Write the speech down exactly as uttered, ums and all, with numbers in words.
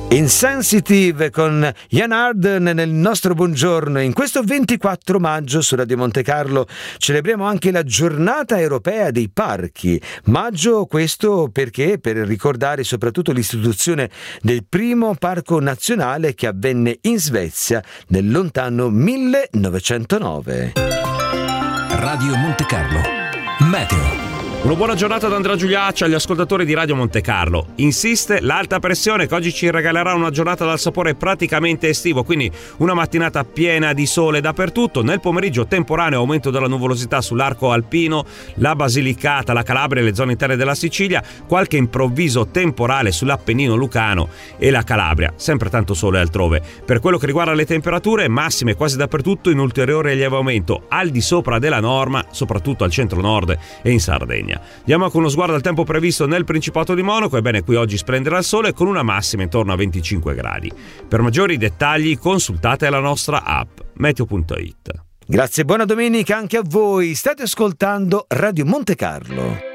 Insensitive con Ian Arden nel nostro buongiorno. In questo ventiquattro maggio su Radio Monte Carlo celebriamo anche la giornata europea dei parchi. Maggio questo perché? Per ricordare soprattutto l'istituzione del primo parco nazionale che avvenne in Svezia nel lontano millenovecentonove. Radio Monte Carlo Meteo. Una buona giornata da Andrea Giuliaccia agli ascoltatori di Radio Monte Carlo. Insiste l'alta pressione che oggi ci regalerà una giornata dal sapore praticamente estivo, quindi una mattinata piena di sole dappertutto. Nel pomeriggio temporaneo aumento della nuvolosità sull'arco alpino, la Basilicata, la Calabria e le zone interne della Sicilia, qualche improvviso temporale sull'Appennino lucano e la Calabria, sempre tanto sole altrove. Per quello che riguarda le temperature, massime quasi dappertutto in ulteriore lieve aumento, al di sopra della norma, soprattutto al centro-nord e in Sardegna. Diamo anche uno sguardo al tempo previsto nel Principato di Monaco. Ebbene, qui oggi splenderà il sole con una massima intorno a venticinque gradi. Per maggiori dettagli consultate la nostra app meteo punto it. Grazie, buona domenica anche a voi. State ascoltando Radio Monte Carlo.